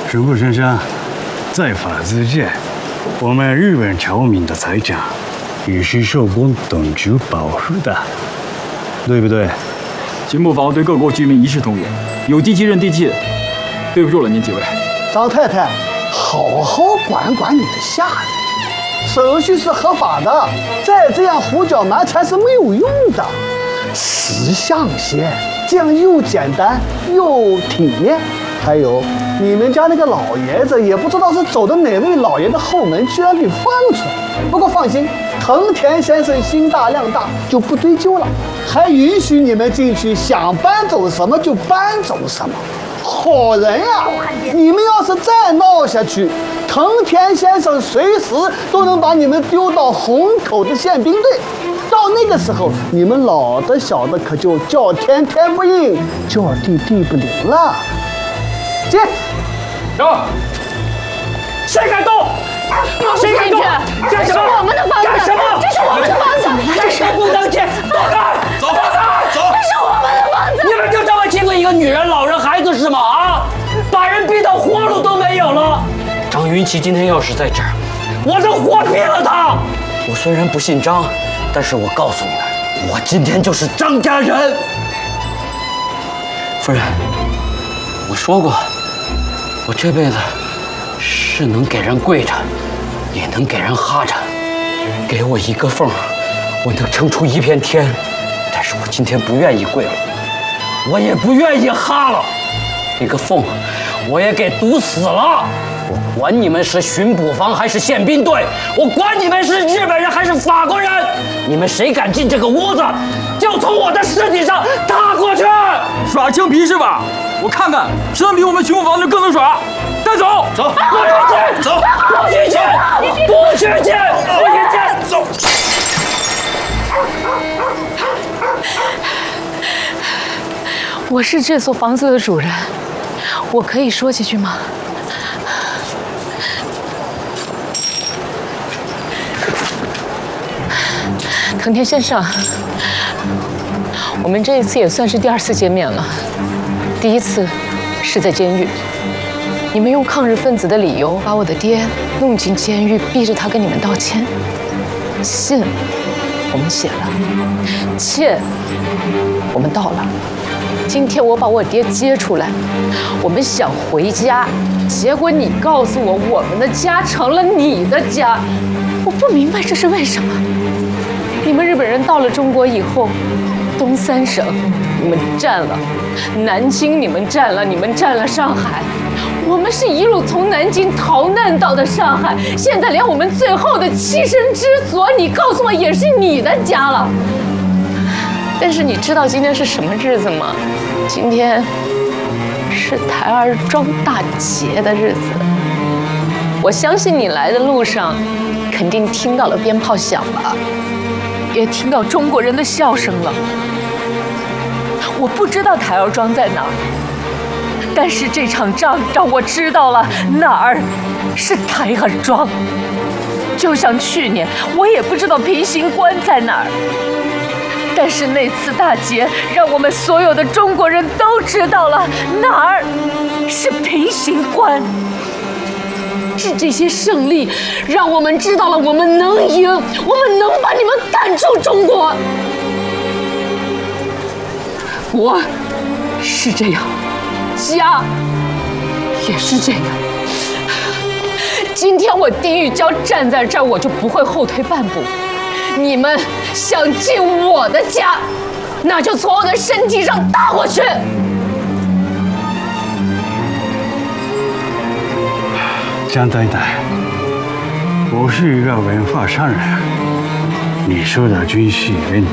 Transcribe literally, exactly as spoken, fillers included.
神父先生，在法之界，我们日本侨民的财产也是受公等级保护的，对不对？ 秦部房对各国居民一视同仁，有地契认地契。对不住了，您几位。 张太太，好好管管你的下人，手续是合法的，再这样胡搅蛮缠是没有用的。识相些，这样又简单又体面。还有，你们家那个老爷子也不知道是走的哪位老爷的后门，居然给放出来。不过放心，藤田先生心大量大，就不追究了，还允许你们进去，想搬走什么就搬走什么。好人呀、啊！你们要是再闹下去，藤田先生随时都能把你们丢到虹口的宪兵队。到那个时候，你们老的小的可就叫天天不应，叫地地不灵了。进， 走！谁敢动？谁敢动？干什么？ 我们的房子！ 干什么？ 这是我们的房子！ 这是不能进！走开！走！走开！走！ 这是我们的房子！ 你们就这么欺负一个女人、老人、孩子是吗？啊！把人逼到活路都没有了。张云奇今天要是在这儿，我就活毙了他。我虽然不姓张，但是我告诉你们，我今天就是张家人。夫人，我说过，我这辈子是能给人跪着，也能给人哈着。给我一个缝，我能撑出一片天。但是我今天不愿意跪了，我也不愿意哈了。那个缝，我也给堵死了。我管你们是巡捕房还是宪兵队，我管你们是日本人还是法国人，你们谁敢进这个屋子，就从我的尸体上踏过去。 耍枪皮是吧？我看看谁能比我们巡捕房的更能耍。带走， 走，不许进，走，不许进，不许进，不许进，走。 我是这所房子的主人，我可以说几句吗？藤田先生，我们这一次也算是第二次见面了。第一次是在监狱，你们用抗日分子的理由把我的爹弄进监狱，逼着他跟你们道歉。信我们写了，歉我们道了。今天我把我爹接出来，我们想回家，结果你告诉我我们的家成了你的家，我不明白这是为什么。你们日本人到了中国以后，东三省你们占了，南京你们占了，你们占了上海，我们是一路从南京逃难到的上海，现在连我们最后的栖身之所，你告诉我也是你的家了。但是你知道今天是什么日子吗？今天是台儿庄大节的日子。我相信你来的路上，肯定听到了鞭炮响了，也听到中国人的笑声了。我不知道台儿庄在哪儿，但是这场仗让我知道了哪儿是台儿庄。就像去年，我也不知道平型关在哪儿。但是那次大捷，让我们所有的中国人都知道了哪儿是平型关。是这些胜利，让我们知道了我们能赢，我们能把你们赶出中国。国是这样，家也是这样。今天我丁玉娇站在这儿，我就不会后退半步。你们想进我的家，那就从我的身体上打过去。 江太太，我是一个文化商人，你说的军事问题